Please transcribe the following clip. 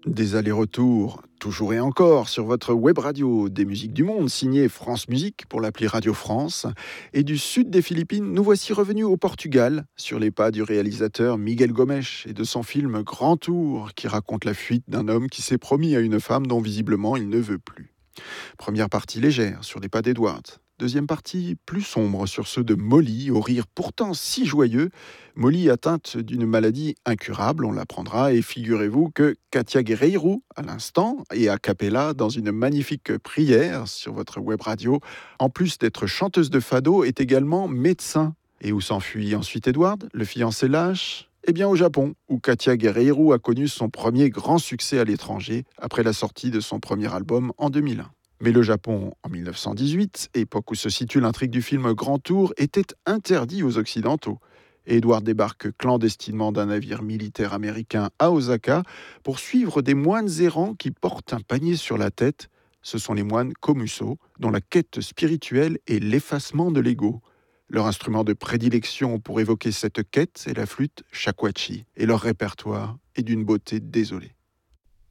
Des allers-retours, toujours et encore, sur votre web radio des musiques du monde, signée France Musique pour l'appli Radio France. Et du sud des Philippines, nous voici revenus au Portugal, sur les pas du réalisateur Miguel Gomes et de son film Grand Tour, qui raconte la fuite d'un homme qui s'est promis à une femme dont visiblement il ne veut plus. Première partie légère, sur les pas d'Edward. Deuxième partie plus sombre, sur ceux de Molly, au rire pourtant si joyeux. Molly atteinte d'une maladie incurable, on l'apprendra, et figurez-vous que Katia Guerreiro, à l'instant, et a cappella dans une magnifique prière sur votre web radio, en plus d'être chanteuse de fado, est également médecin. Et où s'enfuit ensuite Edward, le fiancé lâche? Eh bien au Japon, où Katia Guerreiro a connu son premier grand succès à l'étranger, après la sortie de son premier album en 2001. Mais le Japon, en 1918, époque où se situe l'intrigue du film Grand Tour, était interdit aux Occidentaux. Et Edward débarque clandestinement d'un navire militaire américain à Osaka pour suivre des moines errants qui portent un panier sur la tête. Ce sont les moines Komuso, dont la quête spirituelle est l'effacement de l'ego. Leur instrument de prédilection pour évoquer cette quête est la flûte shakuhachi, et leur répertoire est d'une beauté désolée.